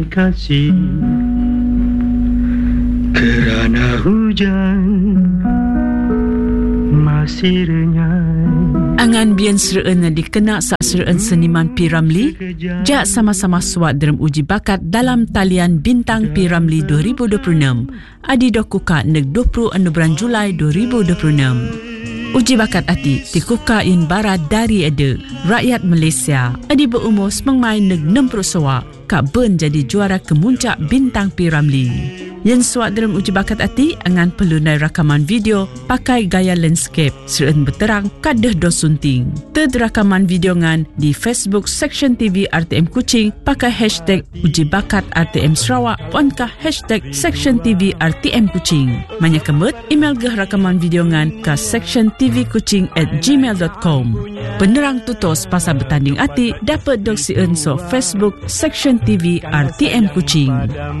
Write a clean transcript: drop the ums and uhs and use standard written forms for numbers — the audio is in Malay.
kasih kerana hujan masih renyai. Angan bian sereen dikena sak sereen seniman P. Ramlee, jak sama-sama suat dalam uji bakat dalam talian Bintang P. Ramlee 2026. Adi dokuka neg 20 bulan Julai 2026. Uji bakat ati dikuka in barat dari ada rakyat Malaysia. Adi berumur semangmai neg 60 sawak, kak ben jadi juara kemuncak Bintang P. Ramlee. Yang suat dalam uji bakat ati angan pelunai rakaman video pakai gaya landscape serun berterang kadah dos sunting. Ted rakaman video ngan di Facebook Section TV RTM Kuching pakai hashtag uji bakat RTM Sarawak ponkah hashtag Section TV RTM Kuching. Manya kemut email geh rakaman video ngan ke sectiontvkuching@gmail.com. Penerang tutos pasal bertanding ati dapat dok sieun so Facebook Section TV RTM Kuching.